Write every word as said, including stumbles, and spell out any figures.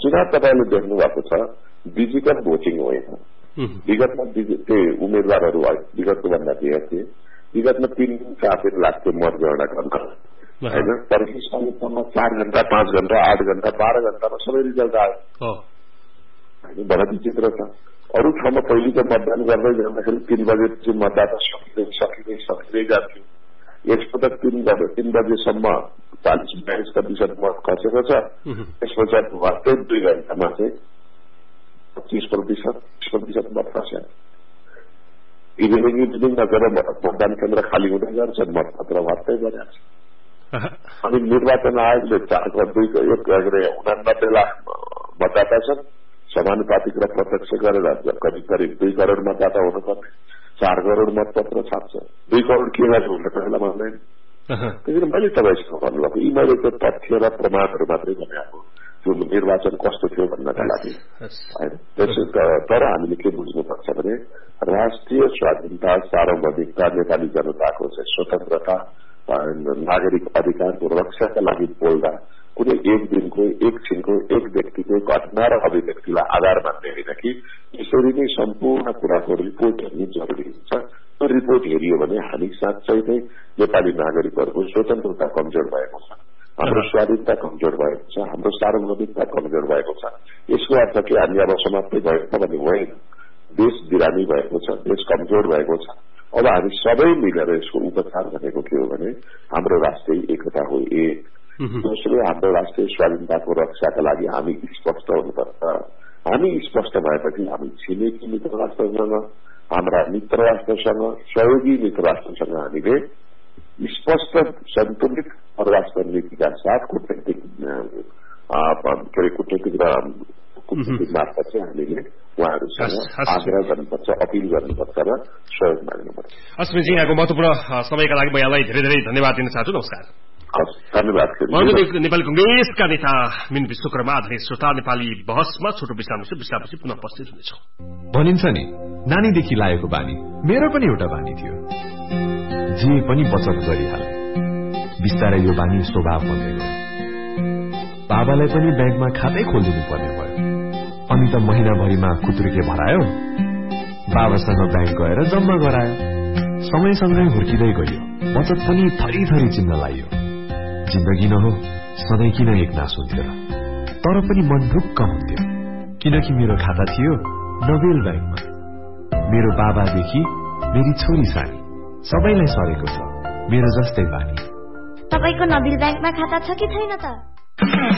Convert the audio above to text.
चुनाव तपाईँले देख्नु भएको छ डिजिटल भोटिङ होइन। विगतमा त्यो उम्मेद्वारहरू विगतको भन्दा धेरै थिए। विगतमा तीन दिन चार दिन लाग्थ्यो मतगणना गर्न होइन, तर हिसाबमा चार घण्टा पाँच घण्टा आठ घण्टा बाह्र घण्टामा सबै रिजल्ट आयो होइन। बडा विचित्र छ। अरू ठाउँमा पहिलेको मतदान गर्दै जाँदाखेरि तीन बजेपछि मतदाता सकिँदै सकिँदै सकिँदै जान्थ्यो। यसपटक तीन बजे तीन बजेसम्म चालिस बयालिस प्रतिशत मत खसेको छ। त्यस पछाडि वास्तै दुई घण्टामा चाहिँ पच्चिस प्रतिशत तीस प्रतिशत मत खस्यो। इभिनिङ इभिनिङ नगएर मतदान केन्द्र खाली हुँदै जान्छ, मतपत्र वास्तै बढेको छ। अनि निर्वाचन आयोगले चार दुई एक गरे उनानब्बे लाख मतदाता छन्, समानुपातिक र प्रत्यक्ष गरेर करिब करिब दुई करोड़ मतदाता हुनुपर्ने, चार करोड़ मतपत्र छाप्छ। दुई करोड़ के गर्छ भनेर पहिला भन्दैन। त्यसैले मैले तपाईँसँग भन्नुभएको यी मैले त्यो तथ्य र प्रमाणहरू मात्रै भनेको त्यो निर्वाचन कस्तो थियो भन्नका लागि होइन। त्यसै तर हामीले के बुझ्नुपर्छ भने राष्ट्रिय स्वाधीनता सार्वभौमिकता नेपाली जनताको चाहिँ स्वतन्त्रता नागरिक अधिकारको रक्षाका लागि बोल्दा कुनै एक दिनको एक छिनको एक व्यक्तिको घटना र अभिव्यक्तिलाई आधार मान्ने होइन कि यसरी नै सम्पूर्ण कुराको रिपोर्ट हेर्नु जरुरी हुन्छ। त्यो रिपोर्ट हेरियो भने हामी साँच्चै नै नेपाली नागरिकहरूको स्वतन्त्रता कमजोर भएको छ, हाम्रो स्वाधीनता कमजोर भएको छ, हाम्रो सार्वभौमिकता कमजोर भएको छ। यसको अर्थ के हामी अब समाप्तै भएको छ भने होइन। देश बिरामी भएको छ, देश कमजोर भएको छ। अब हामी सबै मिलेर यसको उपचार भनेको के हो भने हाम्रो राष्ट्रिय एकता हो एक। दोस्रो हाम्रो राष्ट्रिय स्वाधीनताको रक्षाका लागि हामी स्पष्ट हुनुपर्छ। हामी स्पष्ट भएपछि हामी छिमेकी मित्र राष्ट्रसँग, हाम्रा मित्र राष्ट्रसँग, सहयोगी मित्र राष्ट्रसँग हामीले स्पष्ट सन्तुलित परराष्ट्र नीतिका साथ कूटनीतिक के अरे कूटनीतिक र कूटनीतिक मार्फत चाहिँ हामीले उहाँहरूसँग आग्रह गर्नुपर्छ, अपील गर्नुपर्छ र सहयोग माग्नुपर्छ। अस्मिनजी यहाँको महत्वपूर्ण समयका लागि म यहाँलाई धेरै धेरै धन्यवाद दिन चाहन्छु। नमस्कार। धन्यवाद। नेपाली कंग्रेसका नेता मिन विश्वकर्मा आधारित श्रोता नेपाली बहसमा छोटो विश्रामपछि विश्रामपछि पुनः उपस्थित हुनेछौँ। भनिन्छ नि नानीदेखि लागेको बानी मेरो पनि एउटा बानी थियो, जे पनि बचत गरिहाले। बिस्तारै यो बानी स्वभाव बन्दै गयो। बाबालाई पनि ब्याङ्कमा खातै खोलिदिनु पर्ने भयो। अनि त महिनाभरिमा कुत्रुके भरायो, बाबासँग ब्याङ्क गएर जम्मा गरायो। समयसँगै हुर्किँदै गयो, बचत पनि थरी थरी चिन्न लाग्यो। जिन्दगी न हो सधैँ किन एक नास हुन्थ्यो र, तर पनि मन ढुक्क हुन्थ्यो किनकि मेरो खाता थियो नोबेल ब्याङ्कमा। मेरो बाबादेखि मेरी छोरी सानी सबैलाई सरेको छ मेरो जस्तै बानी। तपाईको नोबेल ब्याङ्कमा खाता छ कि छैन त?